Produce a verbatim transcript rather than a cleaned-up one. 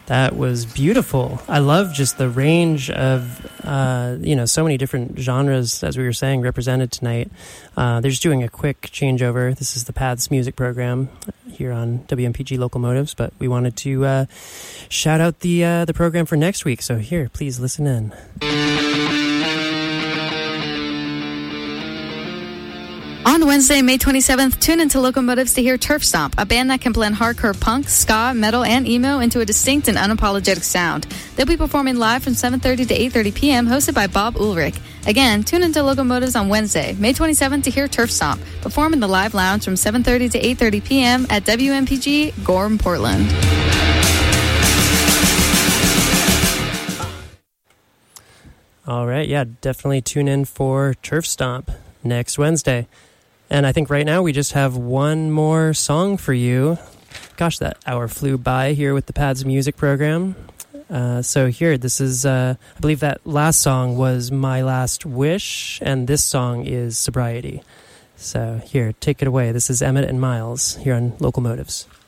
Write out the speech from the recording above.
That was beautiful. I love just the range of, uh, you know, so many different genres, as we were saying, represented tonight. Uh, they're just doing a quick changeover. This is the Paths Music Program here on W M P G Locomotives, but we wanted to uh, shout out the uh, the program for next week. So here, please listen in. On Wednesday, May twenty-seventh, tune into Locomotives to hear Turf Stomp, a band that can blend hardcore punk, ska, metal, and emo into a distinct and unapologetic sound. They'll be performing live from seven thirty to eight thirty p.m., hosted by Bob Ulrich. Again, tune into Locomotives on Wednesday, May twenty-seventh, to hear Turf Stomp, perform in the live lounge from seven thirty to eight thirty p.m. at W M P G, Gorham, Portland. All right, yeah, definitely tune in for Turf Stomp next Wednesday. And I think right now we just have one more song for you. Gosh, that hour flew by here with the Paths Music Program. Uh, so here, this is, uh, I believe that last song was My Last Wish, and this song is Sobriety. So here, take it away. This is Emmett and Miles here on Locomotives.